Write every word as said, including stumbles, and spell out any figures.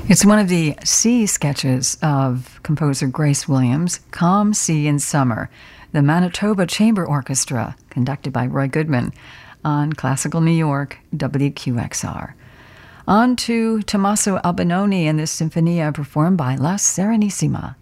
It's one of the sea sketches of composer Grace Williams, Calm Sea in Summer, the Manitoba Chamber Orchestra, conducted by Roy Goodman, on Classical New York, W Q X R. On to Tommaso Albinoni and the Sinfonia performed by La Serenissima.